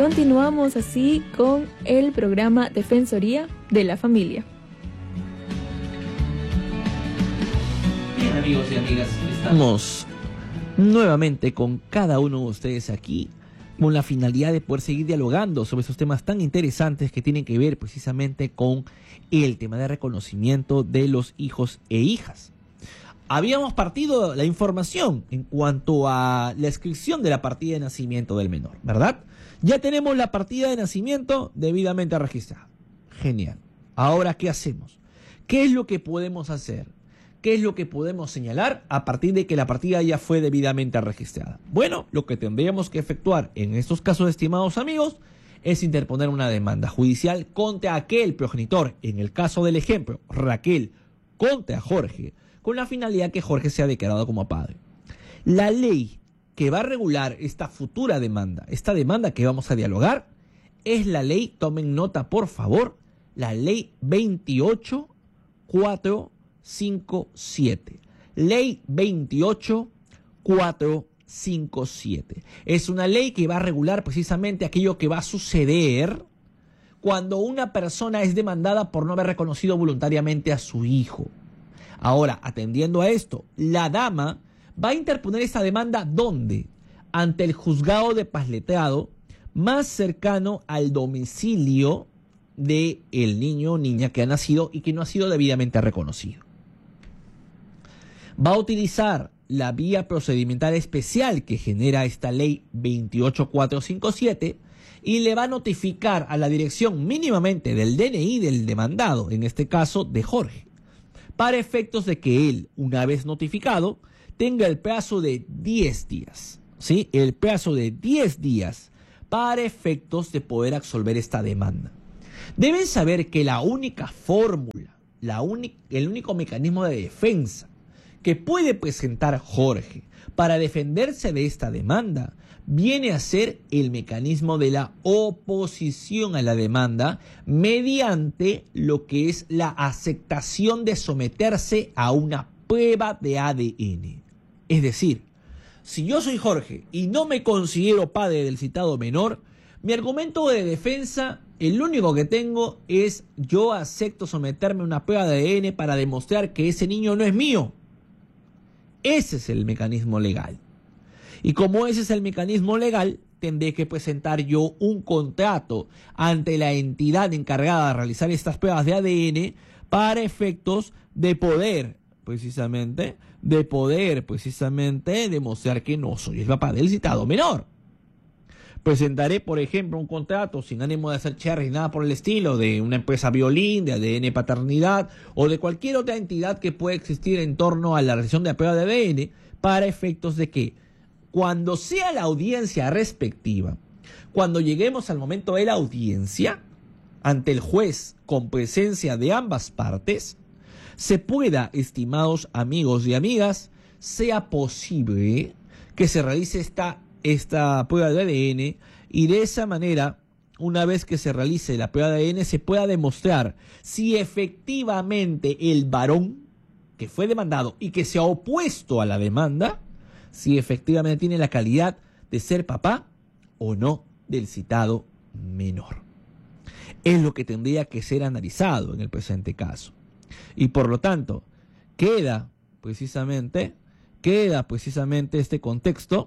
Continuamos así con el programa Defensoría de la Familia. Bien, amigos y amigas, estamos nuevamente con cada uno de ustedes aquí con la finalidad de poder seguir dialogando sobre esos temas tan interesantes que tienen que ver precisamente con el tema de reconocimiento de los hijos e hijas. Habíamos partido la información en cuanto a la inscripción de la partida de nacimiento del menor, ¿verdad? Ya tenemos la partida de nacimiento debidamente registrada. Genial. Ahora, ¿qué hacemos? ¿Qué es lo que podemos hacer? ¿Qué es lo que podemos señalar a partir de que la partida ya fue debidamente registrada? Bueno, lo que tendríamos que efectuar en estos casos, estimados amigos, es interponer una demanda judicial contra aquel progenitor, en el caso del ejemplo, Raquel contra Jorge, con la finalidad que Jorge sea declarado como padre. La ley que va a regular esta futura demanda, esta demanda que vamos a dialogar, es la ley, tomen nota por favor, la ley 28457. Ley 28457. Es una ley que va a regular precisamente aquello que va a suceder cuando una persona es demandada por no haber reconocido voluntariamente a su hijo. Ahora, atendiendo a esto, la dama va a interponer esta demanda ¿dónde? Ante el juzgado de paz letrado más cercano al domicilio del niño o niña que ha nacido y que no ha sido debidamente reconocido. Va a utilizar la vía procedimental especial que genera esta ley 28457 y le va a notificar a la dirección mínimamente del DNI del demandado, en este caso de Jorge, para efectos de que él, una vez notificado, tenga el plazo de 10 días, ¿sí? El plazo de 10 días para efectos de poder absolver esta demanda. Deben saber que la única fórmula, el único mecanismo de defensa que puede presentar Jorge para defenderse de esta demanda viene a ser el mecanismo de la oposición a la demanda mediante lo que es la aceptación de someterse a una prueba de ADN. Es decir, si yo soy Jorge y no me considero padre del citado menor, mi argumento de defensa, el único que tengo es yo acepto someterme a una prueba de ADN para demostrar que ese niño no es mío. Ese es el mecanismo legal. Y como ese es el mecanismo legal, tendré que presentar yo un contrato ante la entidad encargada de realizar estas pruebas de ADN para efectos de poder precisamente demostrar que no soy el papá del citado menor. Presentaré, por ejemplo, un contrato sin ánimo de hacer cherry, nada por el estilo, de una empresa violín, de ADN paternidad o de cualquier otra entidad que pueda existir en torno a la realización de la prueba de ADN para efectos de que cuando sea la audiencia respectiva, cuando lleguemos al momento de la audiencia ante el juez con presencia de ambas partes, se pueda, estimados amigos y amigas, sea posible que se realice esta prueba de ADN y de esa manera, una vez que se realice la prueba de ADN, se pueda demostrar si efectivamente el varón que fue demandado y que se ha opuesto a la demanda, si efectivamente tiene la calidad de ser papá o no del citado menor. Es lo que tendría que ser analizado en el presente caso. Y por lo tanto, queda precisamente este contexto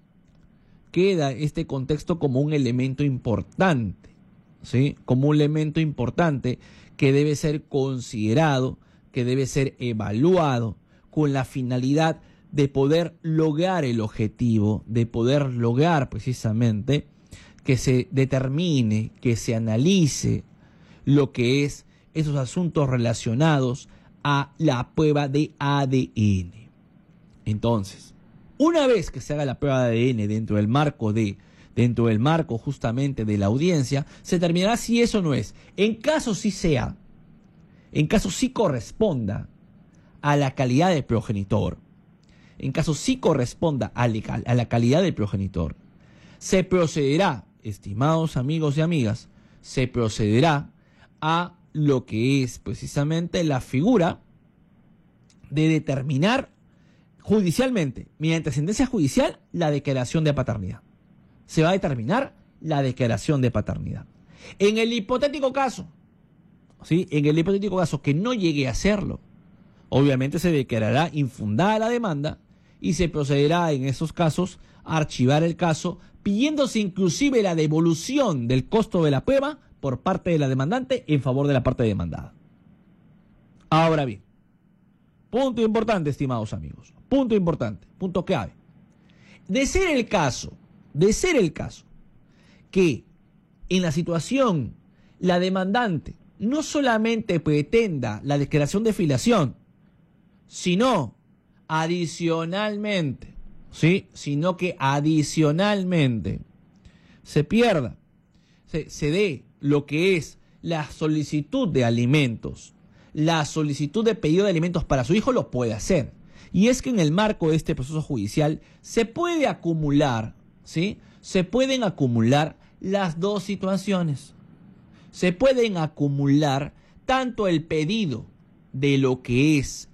como un elemento importante, ¿sí? Como un elemento importante que debe ser considerado, que debe ser evaluado con la finalidad de poder lograr el objetivo, de poder lograr precisamente que se determine, que se analice lo que es esos asuntos relacionados a la prueba de ADN. Entonces, una vez que se haga la prueba de ADN dentro del marco justamente de la audiencia, se determinará si eso no es. En caso sí sea, en caso sí corresponda a la calidad del progenitor, en caso sí corresponda a la calidad del progenitor, se procederá, estimados amigos y amigas, se procederá a lo que es precisamente la figura de determinar judicialmente, mediante sentencia judicial, la declaración de paternidad. Se va a determinar la declaración de paternidad. En el hipotético caso, ¿sí? En el hipotético caso que no llegue a hacerlo, obviamente se declarará infundada la demanda y se procederá en esos casos a archivar el caso, pidiéndose inclusive la devolución del costo de la prueba por parte de la demandante en favor de la parte demandada. Ahora bien, punto importante, estimados amigos, punto importante, punto clave. De ser el caso que en la situación la demandante no solamente pretenda la declaración de filiación, sino adicionalmente, ¿sí? Sino que adicionalmente se pierda, se dé lo que es la solicitud de alimentos, la solicitud de pedido de alimentos para su hijo, lo puede hacer. Y es que en el marco de este proceso judicial se puede acumular, ¿sí? Se pueden acumular las dos situaciones. Se pueden acumular tanto el pedido de lo que es,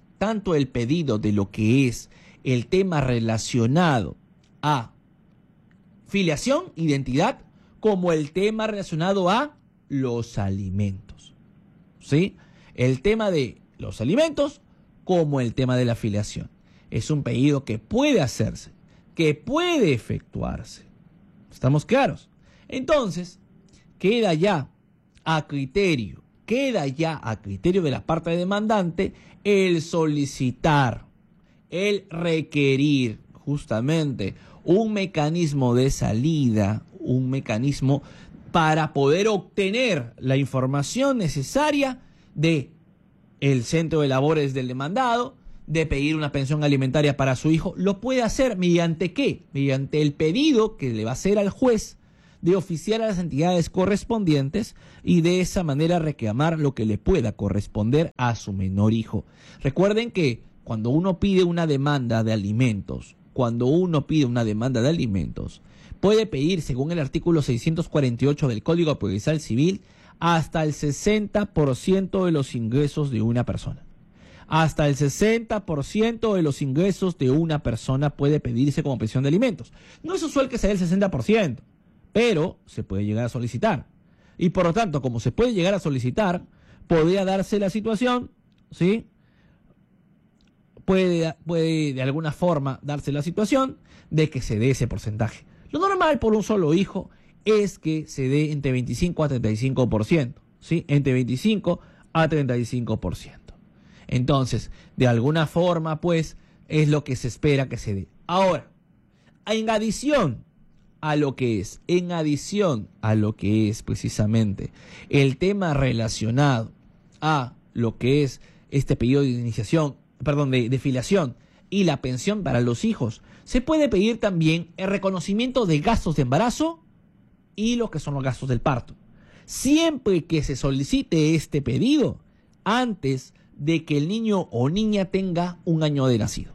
el tema relacionado a filiación, identidad, como el tema relacionado a los alimentos, ¿sí? El tema de los alimentos como el tema de la filiación. Es un pedido que puede hacerse, que puede efectuarse. ¿Estamos claros? Entonces, queda ya a criterio de la parte demandante el solicitar, el requerir justamente un mecanismo de salida, un mecanismo para poder obtener la información necesaria de el centro de labores del demandado, de pedir una pensión alimentaria para su hijo. Lo puede hacer mediante ¿qué? Mediante el pedido que le va a hacer al juez de oficiar a las entidades correspondientes y de esa manera reclamar lo que le pueda corresponder a su menor hijo. Recuerden que cuando uno pide una demanda de alimentos, puede pedir, según el artículo 648 del Código Procesal Civil, hasta el 60% de los ingresos de una persona. Hasta el 60% de los ingresos de una persona puede pedirse como pensión de alimentos. No es usual que sea el 60%, pero se puede llegar a solicitar. Y por lo tanto, como se puede llegar a solicitar, podría darse la situación, ¿sí? Puede de alguna forma darse la situación de que se dé ese porcentaje. Lo normal por un solo hijo es que se dé entre 25 a 35%, ¿sí? Entre 25 a 35%. Entonces, de alguna forma, pues, es lo que se espera que se dé. Ahora, en adición a lo que es precisamente el tema relacionado a lo que es este periodo de filiación y la pensión para los hijos, se puede pedir también el reconocimiento de gastos de embarazo y lo que son los gastos del parto, siempre que se solicite este pedido antes de que el niño o niña tenga un año de nacido.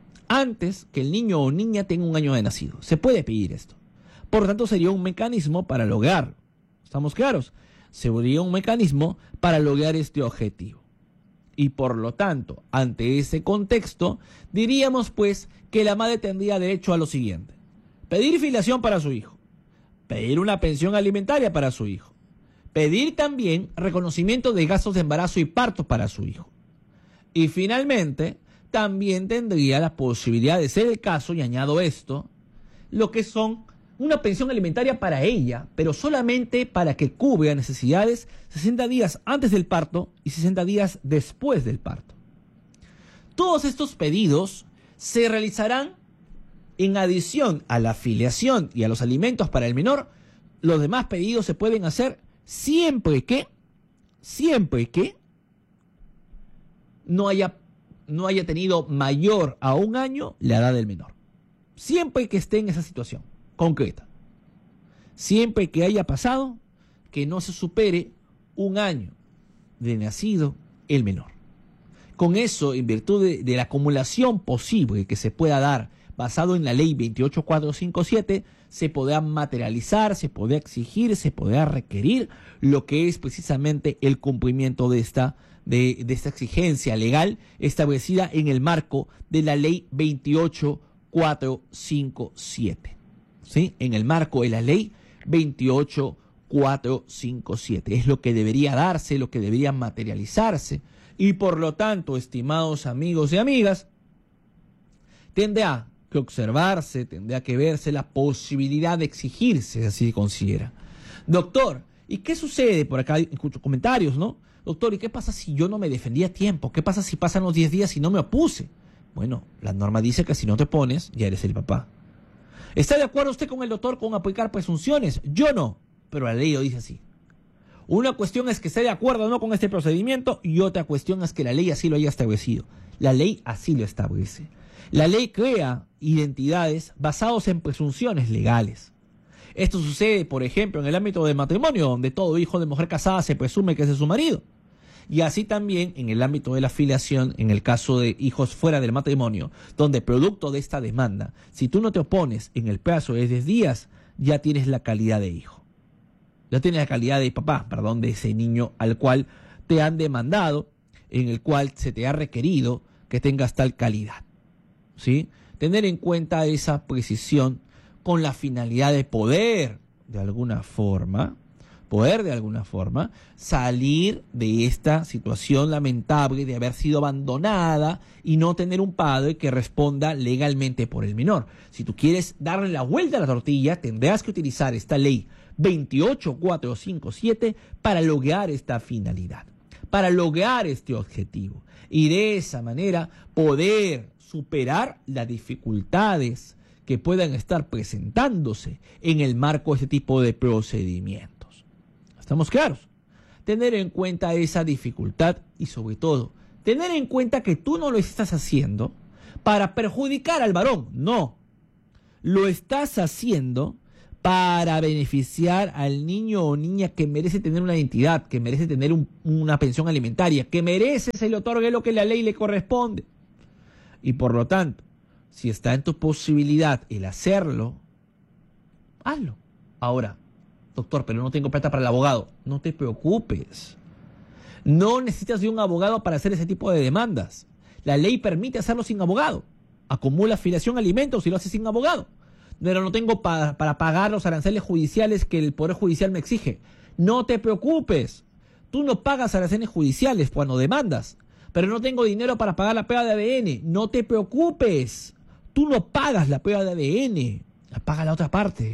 Se puede pedir esto. Por lo tanto, sería un mecanismo para lograrlo. ¿Estamos claros? Sería un mecanismo para lograr este objetivo. Y por lo tanto, ante ese contexto, diríamos pues que la madre tendría derecho a lo siguiente: pedir filiación para su hijo, pedir una pensión alimentaria para su hijo, pedir también reconocimiento de gastos de embarazo y parto para su hijo. Y finalmente, también tendría la posibilidad de ser el caso, y añado esto, lo que son una pensión alimentaria para ella, pero solamente para que cubra necesidades 60 días antes del parto y 60 días después del parto. Todos estos pedidos se realizarán en adición a la filiación y a los alimentos para el menor. Los demás pedidos se pueden hacer siempre que no haya tenido mayor a un año la edad del menor. Siempre que esté en esa situación concreta. Siempre que haya pasado que no se supere un año de nacido el menor. Con eso, en virtud de la acumulación posible que se pueda dar basado en la ley 28457, se podrá materializar, se podrá exigir, se podrá requerir lo que es precisamente el cumplimiento de esta exigencia legal establecida en el marco de la ley 28457. ¿Sí? En el marco de la ley 28457. Es lo que debería darse, lo que debería materializarse. Y por lo tanto, estimados amigos y amigas, tendrá que observarse, tendrá que verse la posibilidad de exigirse, así se considera. Doctor, ¿y qué sucede? Por acá escucho comentarios, ¿no? Doctor, ¿y qué pasa si yo no me defendí a tiempo? ¿Qué pasa si pasan los 10 días y no me opuse? Bueno, la norma dice que si no te pones, ya eres el papá. ¿Está de acuerdo usted con el doctor con aplicar presunciones? Yo no, pero la ley lo dice así. Una cuestión es que esté de acuerdo o no con este procedimiento y otra cuestión es que la ley así lo haya establecido. La ley así lo establece. La ley crea identidades basadas en presunciones legales. Esto sucede, por ejemplo, en el ámbito del matrimonio, donde todo hijo de mujer casada se presume que es de su marido. Y así también en el ámbito de la filiación, en el caso de hijos fuera del matrimonio, donde producto de esta demanda, si tú no te opones en el plazo de 10 días, ya tienes la calidad de hijo. Ya tienes la calidad de papá, de ese niño al cual te han demandado, en el cual se te ha requerido que tengas tal calidad. ¿Sí? Tener en cuenta esa precisión con la finalidad de poder de alguna forma salir de esta situación lamentable de haber sido abandonada y no tener un padre que responda legalmente por el menor. Si tú quieres darle la vuelta a la tortilla, tendrás que utilizar esta ley 28457 para lograr esta finalidad, para lograr este objetivo y de esa manera poder superar las dificultades que puedan estar presentándose en el marco de este tipo de procedimientos. ¿Estamos claros? Tener en cuenta esa dificultad y sobre todo, tener en cuenta que tú no lo estás haciendo para perjudicar al varón, no. Lo estás haciendo para beneficiar al niño o niña que merece tener una identidad, que merece tener una pensión alimentaria, que merece se le otorgue lo que la ley le corresponde. Y por lo tanto, si está en tu posibilidad el hacerlo, hazlo. Ahora, doctor, pero no tengo plata para el abogado. No te preocupes. No necesitas de un abogado para hacer ese tipo de demandas. La ley permite hacerlo sin abogado. Acumula filiación a alimentos y lo hace sin abogado. Pero no tengo para pagar los aranceles judiciales que el Poder Judicial me exige. No te preocupes. Tú no pagas aranceles judiciales cuando demandas. Pero no tengo dinero para pagar la prueba de ADN. No te preocupes. Tú no pagas la prueba de ADN. La paga la otra parte.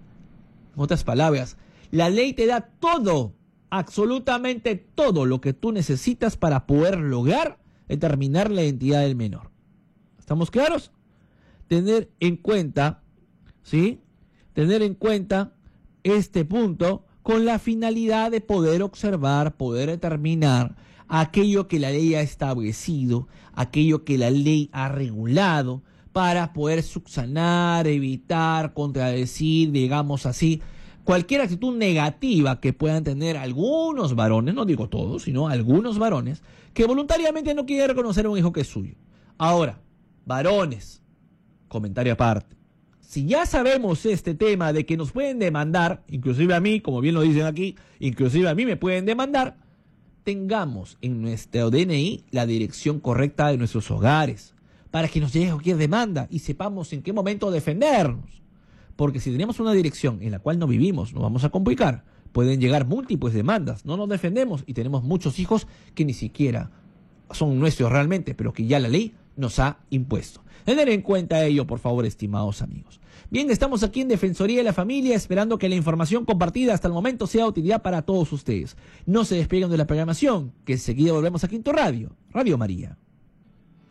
En otras palabras, la ley te da todo, absolutamente todo lo que tú necesitas para poder lograr determinar la identidad del menor. ¿Estamos claros? Tener en cuenta, ¿sí? Tener en cuenta este punto con la finalidad de poder observar, poder determinar aquello que la ley ha establecido, aquello que la ley ha regulado, para poder subsanar, evitar, contradecir, digamos así, cualquier actitud negativa que puedan tener algunos varones, no digo todos, sino algunos varones, que voluntariamente no quieren reconocer a un hijo que es suyo. Ahora, varones, comentario aparte, si ya sabemos este tema de que nos pueden demandar, inclusive a mí, como bien lo dicen aquí, inclusive a mí me pueden demandar, tengamos en nuestro DNI la dirección correcta de nuestros hogares, para que nos llegue cualquier demanda y sepamos en qué momento defendernos. Porque si tenemos una dirección en la cual no vivimos, nos vamos a complicar. Pueden llegar múltiples demandas, no nos defendemos y tenemos muchos hijos que ni siquiera son nuestros realmente, pero que ya la ley nos ha impuesto. Tener en cuenta ello, por favor, estimados amigos. Bien, estamos aquí en Defensoría de la Familia, esperando que la información compartida hasta el momento sea de utilidad para todos ustedes. No se despeguen de la programación, que enseguida volvemos aquí en tu radio, Radio María.